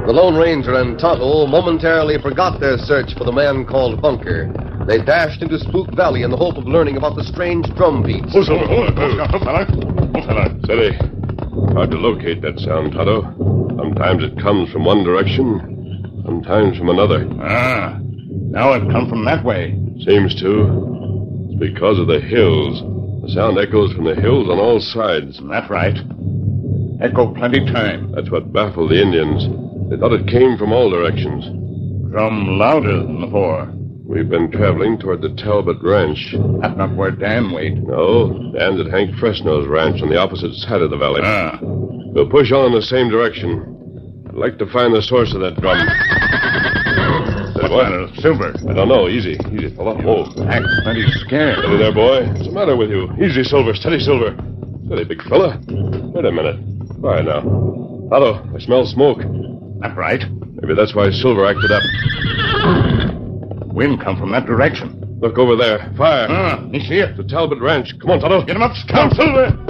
The Lone Ranger and Tonto momentarily forgot their search for the man called Bunker. They dashed into Spook Valley in the hope of learning about the strange drum beats. Oh, fella. Steady. Hard to locate that sound, Tonto. Sometimes it comes from one direction, sometimes from another. Now it come from that way. Seems to. It's because of the hills. The sound echoes from the hills on all sides. That's right. Echo plenty time. That's what baffled the Indians. They thought it came from all directions. Drum louder than before. We've been traveling toward the Talbot Ranch. That's not where Dan wait. No, Dan's at Hank Fresno's ranch on the opposite side of the valley. We'll push on in the same direction. I'd like to find the source of that drum. What? Silver. I don't know. Easy, fella. Whoa. Act plenty scared. Steady there, boy. What's the matter with you? Easy, Silver. Steady, Silver. Steady, big fella. Wait a minute. Quiet now. Otto, I smell smoke. That's right. Maybe that's why Silver acted up. Wind come from that direction. Look over there. Fire. You see it? The Talbot Ranch. Come on, Tonto. Get him up, Scout. Silver.